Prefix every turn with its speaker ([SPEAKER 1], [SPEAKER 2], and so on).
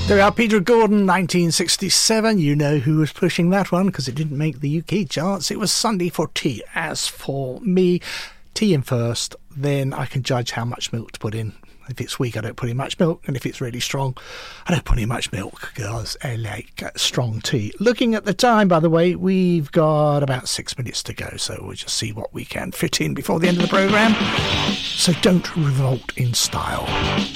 [SPEAKER 1] There are Peter Gordon, 1967. You know who was pushing that one because it didn't make the UK charts. It was Sunday for Tea. As for me, tea in first, then I can judge how much milk to put in. If it's weak, I don't put in much milk, and if it's really strong, I don't put in much milk because I like strong tea. Looking at the time, by the way, we've got about 6 minutes to go, so we'll just see what we can fit in before the end of the programme. So don't revolt in style.